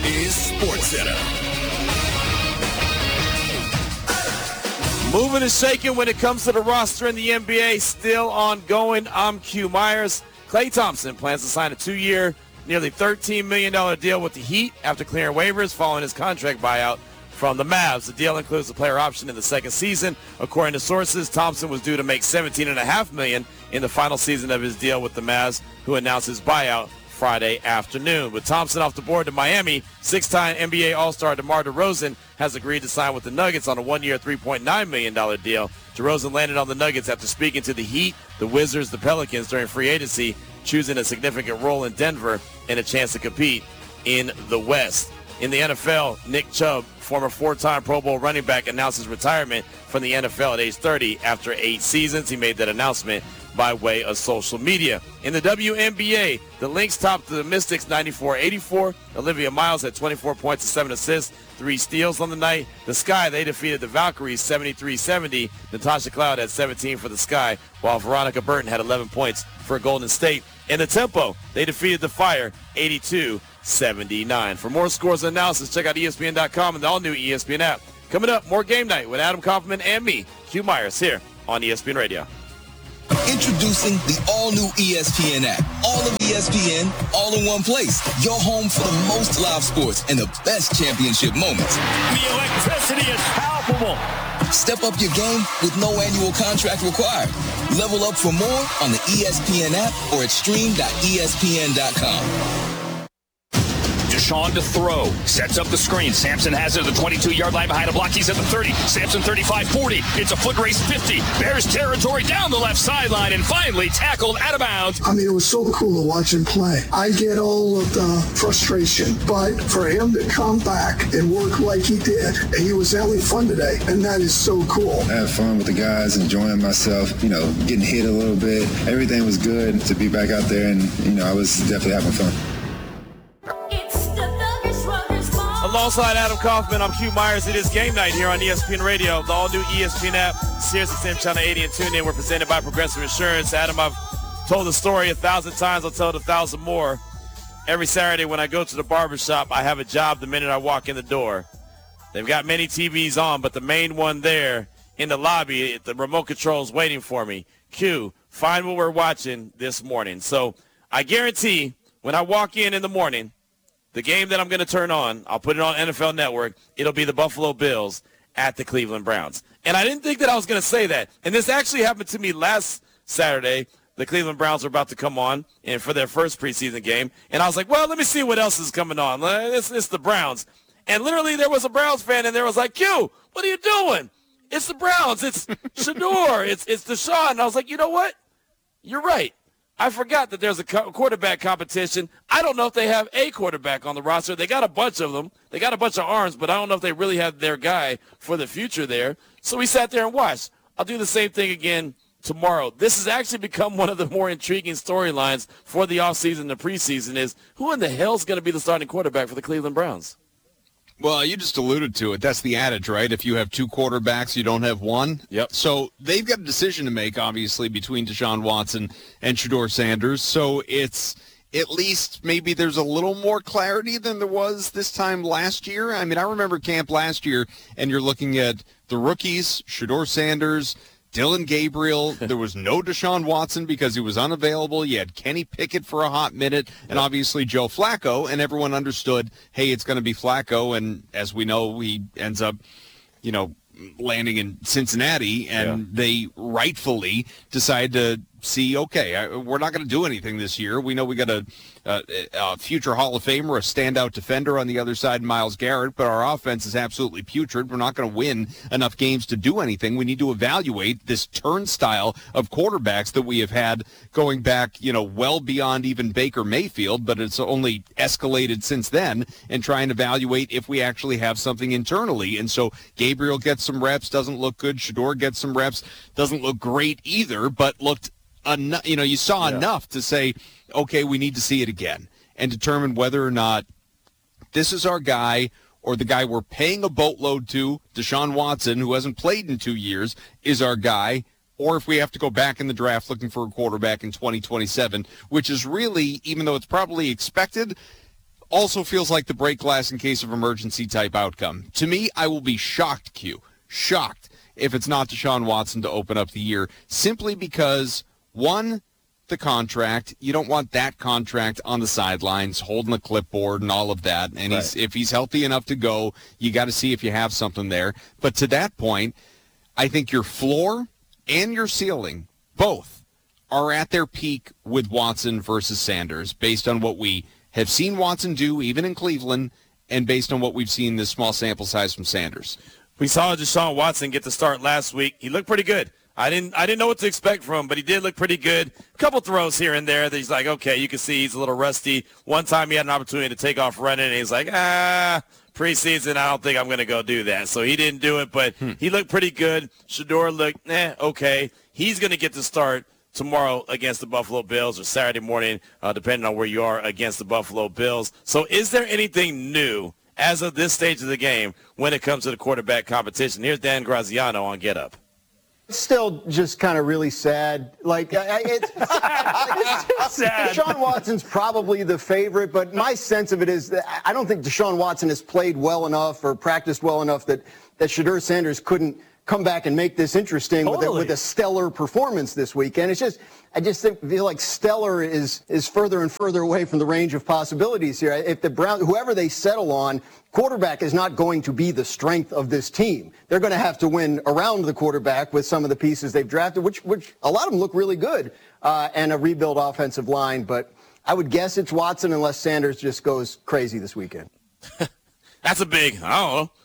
is SportsCenter. Moving and shaking when it comes to the roster in the NBA, still ongoing. I'm Q Myers. Klay Thompson plans to sign a 2-year, nearly $13 million deal with the Heat after clearing waivers following his contract buyout from the Mavs. The deal includes a player option in the second season. According to sources, Thompson was due to make $17.5 million in the final season of his deal with the Mavs, who announced his buyout Friday afternoon. With Thompson off the board to Miami, 6-time NBA All-Star DeMar DeRozan has agreed to sign with the Nuggets on a 1-year, $3.9 million deal. DeRozan landed on the Nuggets after speaking to the Heat, the Wizards, the Pelicans during free agency, choosing a significant role in Denver and a chance to compete in the West. In the NFL, Nick Chubb, former 4-time Pro Bowl running back, announced his retirement from the NFL at age 30 after 8 seasons. He made that announcement by way of social media. In the WNBA, the Lynx topped the Mystics 94-84. Olivia Miles had 24 points and 7 assists, 3 steals on the night. The Sky, they defeated the Valkyries 73-70. Natasha Cloud had 17 for the Sky, while Veronica Burton had 11 points for Golden State. In the Tempo, they defeated the Fire 82-79. For more scores and analysis, check out ESPN.com and the all-new ESPN app. Coming up, more Game Night with Adam Kaufman and me, Q Myers, here on ESPN Radio. Introducing the all-new ESPN app. All of ESPN, all in one place. Your home for the most live sports and the best championship moments. The electricity is palpable. Step up your game with no annual contract required. Level up for more on the ESPN app or at stream.espn.com. Deshaun to throw. Sets up the screen. Sampson has it at the 22-yard line behind a block. He's at the 30. Sampson 35-40. It's a foot race 50. Bears territory down the left sideline and finally tackled out of bounds. I mean, it was so cool to watch him play. I get all of the frustration, but for him to come back and work like he did, and he was having fun today, and that is so cool. I had fun with the guys, enjoying myself, getting hit a little bit. Everything was good to be back out there, and, I was definitely having fun. Alongside Adam Kaufman, I'm Q Myers. It is Game Night here on ESPN Radio, the all-new ESPN app, SiriusXM Channel 80 and TuneIn. We're presented by Progressive Insurance. Adam, I've told the story 1,000 times. I'll tell it 1,000 more. Every Saturday when I go to the barbershop, I have a job the minute I walk in the door. They've got many TVs on, but the main one there in the lobby, the remote control is waiting for me. Q, find what we're watching this morning. So I guarantee when I walk in the morning, the game that I'm going to turn on, I'll put it on NFL Network, it'll be the Buffalo Bills at the Cleveland Browns. And I didn't think that I was going to say that. And this actually happened to me last Saturday. The Cleveland Browns were about to come on and for their first preseason game. And I was like, well, let me see what else is coming on. It's the Browns. And literally there was a Browns fan in there. I was like, Q, what are you doing? It's the Browns. It's Shador. It's Deshaun. And I was like, you know what? You're right. I forgot that there's a quarterback competition. I don't know if they have a quarterback on the roster. They got a bunch of them. They got a bunch of arms, but I don't know if they really have their guy for the future there. So we sat there and watched. I'll do the same thing again tomorrow. This has actually become one of the more intriguing storylines for the offseason and the preseason is who in the hell is going to be the starting quarterback for the Cleveland Browns? Well, you just alluded to it. That's the adage, right? If you have 2 quarterbacks, you don't have one. Yep. So they've got a decision to make, obviously, between Deshaun Watson and Shador Sanders. So it's at least maybe there's a little more clarity than there was this time last year. I mean, I remember camp last year, and you're looking at the rookies, Shador Sanders, Dillon Gabriel. There was no Deshaun Watson because he was unavailable. You had Kenny Pickett for a hot minute and obviously Joe Flacco, and everyone understood, hey, it's going to be Flacco. And as we know, he ends up, landing in Cincinnati, and they rightfully decide to see, okay, we're not going to do anything this year. We know we got a future Hall of Famer, a standout defender on the other side, Myles Garrett, but our offense is absolutely putrid. We're not going to win enough games to do anything. We need to evaluate this turnstile of quarterbacks that we have had going back, well beyond even Baker Mayfield, but it's only escalated since then, and try and evaluate if we actually have something internally. And so Gabriel gets some reps, doesn't look good. Shador gets some reps, doesn't look great either, but looked you saw enough to say, okay, we need to see it again and determine whether or not this is our guy or the guy we're paying a boatload to, Deshaun Watson, who hasn't played in 2 years, is our guy, or if we have to go back in the draft looking for a quarterback in 2027, which is really, even though it's probably expected, also feels like the break glass in case of emergency type outcome. To me, I will be shocked, Q. Shocked if it's not Deshaun Watson to open up the year, simply because, one, the contract. You don't want that contract on the sidelines, holding the clipboard and all of that. And if he's healthy enough to go, you got to see if you have something there. But to that point, I think your floor and your ceiling, both, are at their peak with Watson versus Sanders, based on what we have seen Watson do, even in Cleveland, and based on what we've seen this small sample size from Sanders. We saw Deshaun Watson get the start last week. He looked pretty good. I didn't know what to expect from him, but he did look pretty good. A couple throws here and there that he's like, okay, you can see he's a little rusty. One time he had an opportunity to take off running, and he's like, preseason, I don't think I'm going to go do that. So he didn't do it, but he looked pretty good. Shedeur looked, okay. He's going to get the start tomorrow against the Buffalo Bills, or Saturday morning, depending on where you are, against the Buffalo Bills. So is there anything new as of this stage of the game when it comes to the quarterback competition? Here's Dan Graziano on Get Up. It's still just kind of really sad. Like, it's sad. Deshaun Watson's probably the favorite, but my sense of it is that I don't think Deshaun Watson has played well enough or practiced well enough that Shedeur Sanders couldn't come back and make this interesting with a stellar performance this weekend. It's just, I just feel like stellar is further and further away from the range of possibilities here. If the Browns, whoever they settle on, quarterback is not going to be the strength of this team. They're going to have to win around the quarterback with some of the pieces they've drafted, which a lot of them look really good, and a rebuild offensive line. But I would guess it's Watson unless Sanders just goes crazy this weekend. That's a big, I don't know.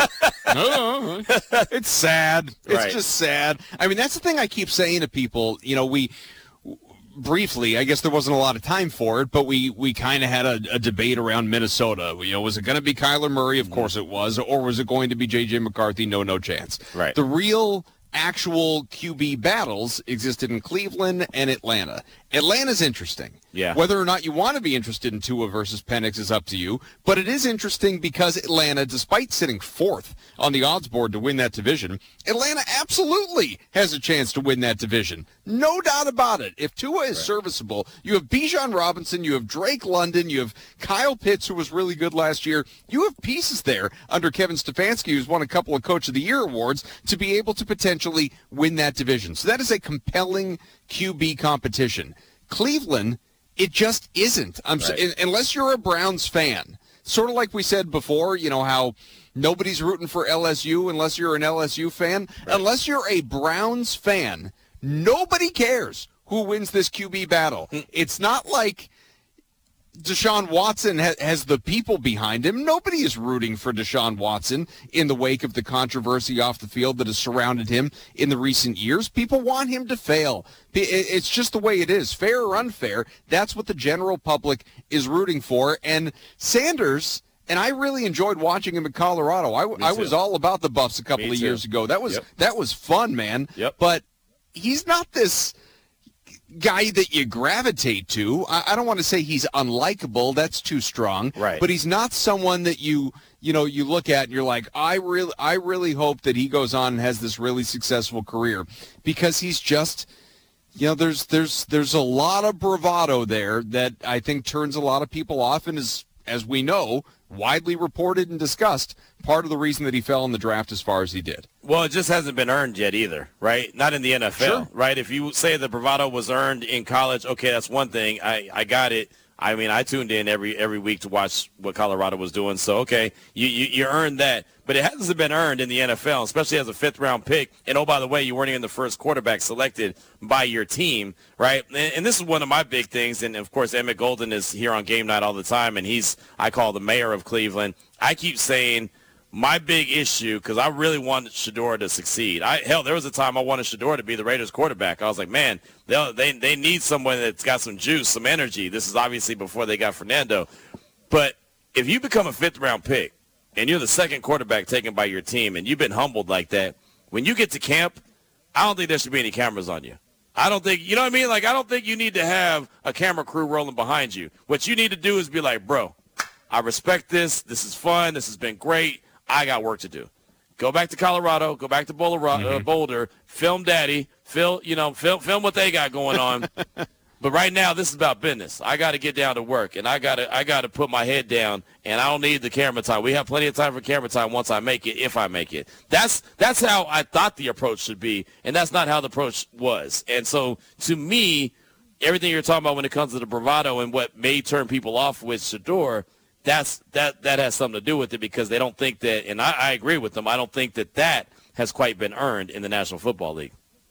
No, it's sad. It's just sad. I mean, that's the thing I keep saying to people. You know, we briefly, I guess there wasn't a lot of time for it, but we kind of had a debate around Minnesota. You know, was it going to be Kyler Murray? Of course it was. Or was it going to be J.J. McCarthy? No chance. Right. The real actual QB battles existed in Cleveland and Atlanta. Atlanta's interesting. Yeah. Whether or not you want to be interested in Tua versus Penix is up to you, but it is interesting because Atlanta, despite sitting fourth on the odds board to win that division, Atlanta absolutely has a chance to win that division. No doubt about it. If Tua is serviceable, you have Bijan Robinson, you have Drake London, you have Kyle Pitts, who was really good last year. You have pieces there under Kevin Stefanski, who's won a couple of Coach of the Year awards, to be able to potentially win that division. So that is a compelling QB competition. Cleveland, it just isn't. Unless you're a Browns fan. Sort of like we said before, you know, how nobody's rooting for LSU unless you're an LSU fan. Right. Unless you're a Browns fan, nobody cares who wins this QB battle. It's not like Deshaun Watson has the people behind him. Nobody is rooting for Deshaun Watson in the wake of the controversy off the field that has surrounded him in the recent years. People want him to fail. It's just the way it is. Fair or unfair, that's what the general public is rooting for. And Sanders, and I really enjoyed watching him in Colorado. I was all about the Buffs a couple of years ago. That was fun, man. Yep. But he's not this guy that you gravitate to. I don't want to say he's unlikable. That's too strong. Right. But he's not someone that you look at and you're like, I really hope that he goes on and has this really successful career, because he's just, you know, there's a lot of bravado there that I think turns a lot of people off, and is, as we know, widely reported and discussed, part of the reason that he fell in the draft as far as he did. Well, it just hasn't been earned yet either, right? Not in the NFL, right? If you say the bravado was earned in college, okay, that's one thing. I got it. I mean, I tuned in every week to watch what Colorado was doing. So, okay, you earned that. But it hasn't been earned in the NFL, especially as a fifth-round pick. And, oh, by the way, you weren't even the first quarterback selected by your team, right? And this is one of my big things. And, of course, Emmett Golden is here on Game Night all the time, and he's, I call, the mayor of Cleveland. I keep saying my big issue, because I really wanted Shedeur to succeed. Hell, there was a time I wanted Shedeur to be the Raiders quarterback. I was like, man, they need someone that's got some juice, some energy. This is obviously before they got Fernando. But if you become a fifth-round pick, and you're the second quarterback taken by your team, and you've been humbled like that, when you get to camp, I don't think there should be any cameras on you. I don't think, you know what I mean? Like, I don't think you need to have a camera crew rolling behind you. What you need to do is be like, bro, I respect this. This is fun. This has been great. I got work to do. Go back to Colorado. Go back to Boulder. Film Daddy. Film what they got going on. But right now, this is about business. I got to get down to work, and I got to put my head down, and I don't need the camera time. We have plenty of time for camera time once I make it, if I make it. That's how I thought the approach should be, and that's not how the approach was. And so, to me, everything you're talking about when it comes to the bravado and what may turn people off with Shedeur, that has something to do with it, because they don't think that, and I agree with them, I don't think that has quite been earned in the National Football League.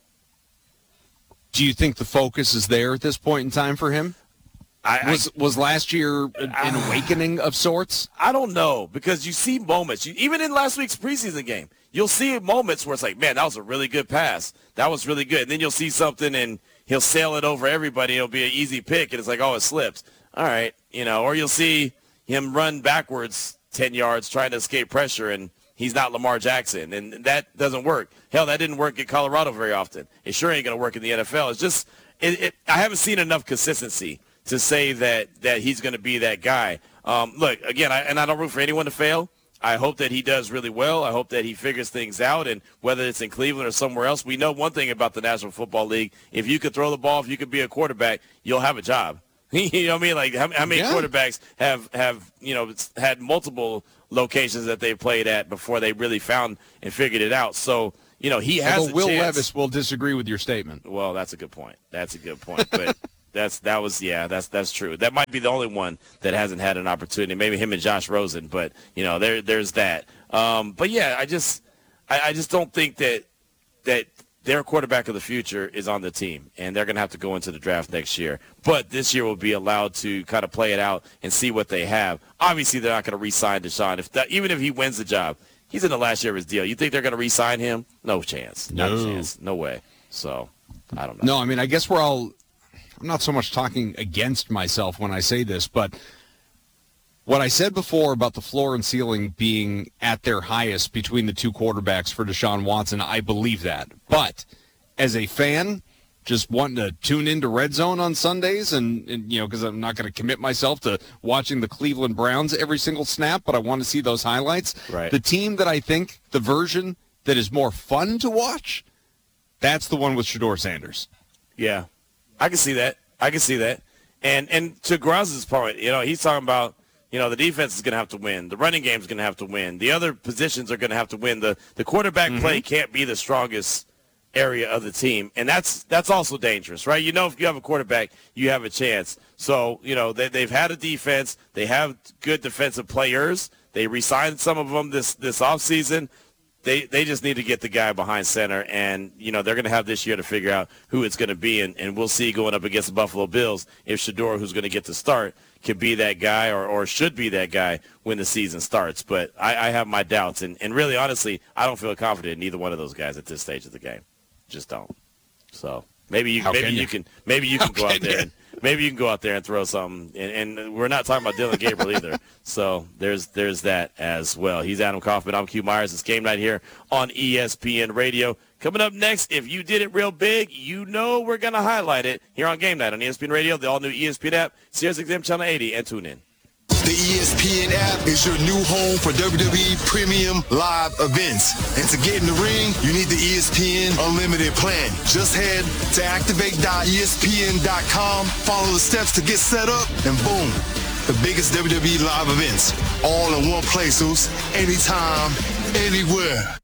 Do you think the focus is there at this point in time for him? Was last year an awakening of sorts? I don't know, because you see moments. Even in last week's preseason game, you'll see moments where it's like, man, that was a really good pass. That was really good. And then you'll see something, and he'll sail it over everybody. It'll be an easy pick, and it's like, oh, it slips. All right, or you'll see him run backwards 10 yards trying to escape pressure, and he's not Lamar Jackson, and that doesn't work. Hell, that didn't work in Colorado very often. It sure ain't going to work in the NFL. It's just I haven't seen enough consistency to say that he's going to be that guy. Look, again, I don't root for anyone to fail. I hope that he does really well. I hope that he figures things out, and whether it's in Cleveland or somewhere else, we know one thing about the National Football League. If you could throw the ball, if you could be a quarterback, you'll have a job. You know what I mean? Like, how many quarterbacks have had multiple locations that they played at before they really found and figured it out? So, he has a Will chance. Levis will disagree with your statement. Well, that's a good point. But that's true. That might be the only one that hasn't had an opportunity. Maybe him and Josh Rosen, but there's that. But yeah, I just don't think that their quarterback of the future is on the team, and they're going to have to go into the draft next year. But this year will be allowed to kind of play it out and see what they have. Obviously, they're not going to re-sign Deshaun. Even if he wins the job, he's in the last year of his deal. You think they're going to re-sign him? No chance. Not a chance. No way. So, I don't know. No, I mean, I guess I'm not so much talking against myself when I say this, but what I said before about the floor and ceiling being at their highest between the two quarterbacks for Deshaun Watson, I believe that. But as a fan, just wanting to tune into Red Zone on Sundays and because I'm not going to commit myself to watching the Cleveland Browns every single snap, but I want to see those highlights. Right. The team that I think, the version that is more fun to watch, that's the one with Shedeur Sanders. Yeah, I can see that. And to Graz's point, he's talking about, the defense is going to have to win. The running game is going to have to win. The other positions are going to have to win. The quarterback play can't be the strongest area of the team, and that's also dangerous, right? If you have a quarterback, you have a chance. So, they've had a defense. They have good defensive players. They re-signed some of them this offseason. They just need to get the guy behind center, and, they're going to have this year to figure out who it's going to be, and we'll see going up against the Buffalo Bills if Shedeur, who's going to get the start, can be that guy or should be that guy when the season starts. But I have my doubts, and really, honestly, I don't feel confident in either one of those guys at this stage of the game. Just don't. So maybe you can go out there and maybe you can go out there and throw something. And we're not talking about Dylan Gabriel either. So there's that as well. He's Adam Kaufman. I'm Q Myers. It's Game Night here on ESPN Radio. Coming up next, if you did it real big, we're going to highlight it here on Game Night on ESPN Radio, the all-new ESPN app, SiriusXM Channel 80, and tune in. The ESPN app is your new home for WWE Premium Live events. And to get in the ring, you need the ESPN Unlimited plan. Just head to activate.espn.com, follow the steps to get set up, and boom, the biggest WWE live events. All in one place, Zeus. Anytime, anywhere.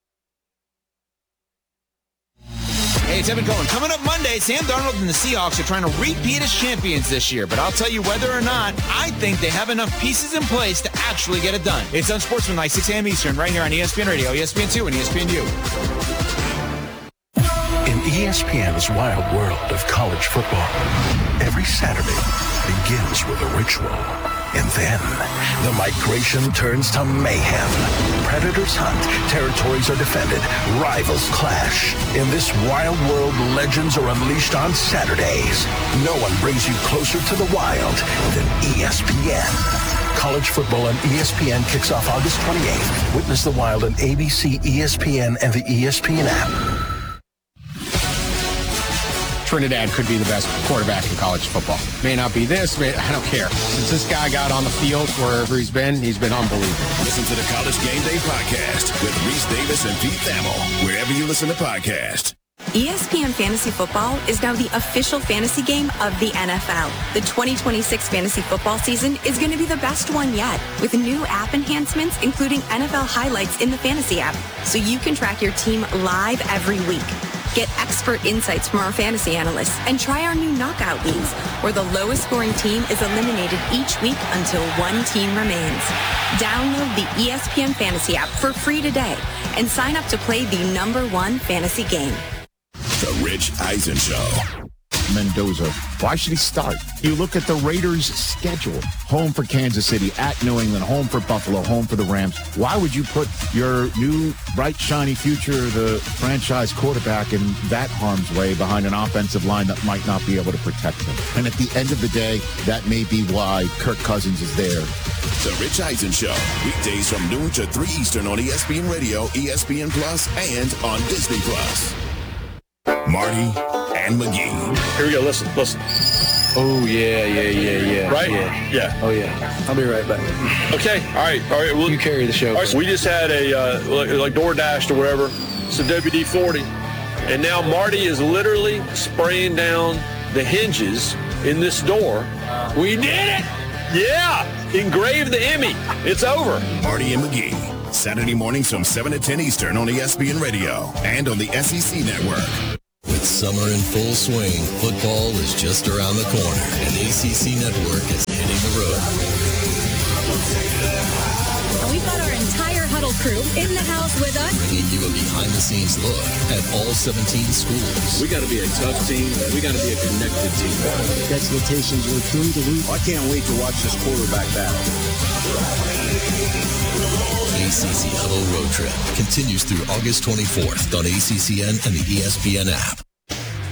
Hey, it's Evan Cohen. Coming up Monday, Sam Darnold and the Seahawks are trying to repeat as champions this year. But I'll tell you whether or not, I think they have enough pieces in place to actually get it done. It's Unsportsmanlike, 6 a.m. Eastern, right here on ESPN Radio, ESPN2, and ESPNU. In ESPN's wild world of college football, every Saturday begins with a ritual. And then the migration turns to mayhem. Predators hunt, territories are defended, rivals clash. In this wild world, legends are unleashed on Saturdays. No one brings you closer to the wild than ESPN. College football on ESPN kicks off August 28th. Witness the wild on ABC, ESPN, and the ESPN app. Trinidad could be the best quarterback in college football. May not be this, but I don't care. Since this guy got on the field wherever he's been unbelievable. Listen to the College Game Day podcast with Reese Davis and Pete Thamel, wherever you listen to podcasts. ESPN Fantasy Football is now the official fantasy game of the NFL. The 2026 fantasy football season is going to be the best one yet, with new app enhancements, including NFL highlights in the fantasy app, so you can track your team live every week. Get expert insights from our fantasy analysts and try our new knockout leagues, where the lowest scoring team is eliminated each week until one team remains. Download the ESPN Fantasy app for free today and sign up to play the #1 fantasy game. The Rich Eisen Show. Mendoza. Why should he start? You look at the Raiders' schedule. Home for Kansas City, at New England, home for Buffalo, home for the Rams. Why would you put your new, bright, shiny future, the franchise quarterback, in that harm's way behind an offensive line that might not be able to protect him? And at the end of the day, that may be why Kirk Cousins is there. The Rich Eisen Show. Weekdays from noon to 3 Eastern on ESPN Radio, ESPN Plus, and on Disney Plus. Marty and McGee. Here we go. Listen. Oh, yeah. Right? Yeah. Oh, yeah. I'll be right back. Okay. All right. Well, you carry the show. All right, so we just had a, like DoorDash or whatever. It's a WD-40. And now Marty is literally spraying down the hinges in this door. We did it! Yeah! Engraved the Emmy. It's over. Marty and McGee. Saturday mornings from 7 to 10 Eastern on ESPN Radio and on the SEC Network. With summer in full swing, football is just around the corner, and ACC Network is hitting the road. We've got our entire Huddle crew in the house with us, bringing you a behind-the-scenes look at all 17 schools. We got to be a tough team. We got to be a connected team. Expectations were through the roof. I can't wait to watch this quarterback battle. ACC Huddle Road Trip continues through August 24th on ACCN and the ESPN app.